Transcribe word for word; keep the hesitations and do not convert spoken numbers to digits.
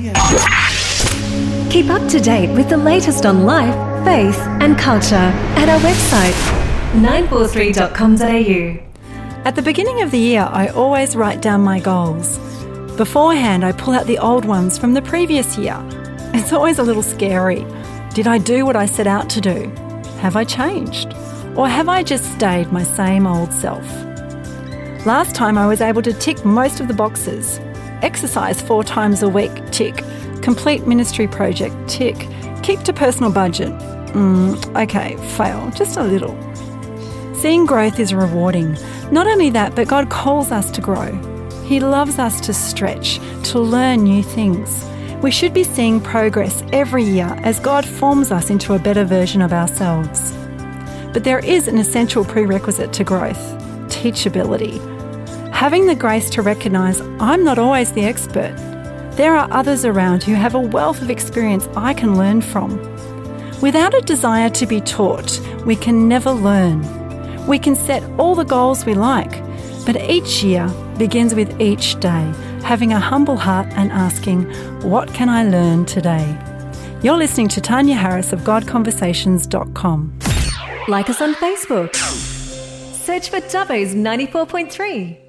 Keep up to date with the latest on life, faith and culture at our website nine four three dot com dot a u. At the beginning of the year, I always write down my goals. Beforehand, I pull out the old ones from the previous year. It's always a little scary. Did I do what I set out to do? Have I changed? Or have I just stayed my same old self? Last time I was able to tick most of the boxes. Exercise four times a week, tick. Complete ministry project, tick. Keep to personal budget. Mm, okay, fail, just a little. Seeing growth is rewarding. Not only that, but God calls us to grow. He loves us to stretch, to learn new things. We should be seeing progress every year as God forms us into a better version of ourselves. But there is an essential prerequisite to growth: teachability. Having the grace to recognise I'm not always the expert. There are others around who have a wealth of experience I can learn from. Without a desire to be taught, we can never learn. We can set all the goals we like, but each year begins with each day, having a humble heart and asking, what can I learn today? You're listening to Tanya Harris of God Conversations dot com. Like us on Facebook. Search for Dubbo's ninety-four point three.